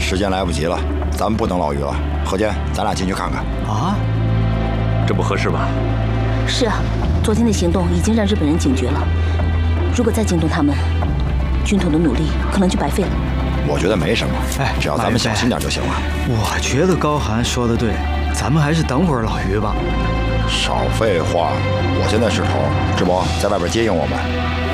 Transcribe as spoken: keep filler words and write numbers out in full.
时间来不及了，咱们不等老于了。何坚，咱俩进去看看。 啊？ 这不合适吧？ 是啊，昨天的行动已经让日本人警觉了，如果再惊动他们，军统的努力可能就白费了。 我觉得没什么， 哎， 只要咱们小心点就行了。 我觉得高寒说的对，咱们还是等会儿老于吧。 少废话，我现在是头，志博在外边接应我们。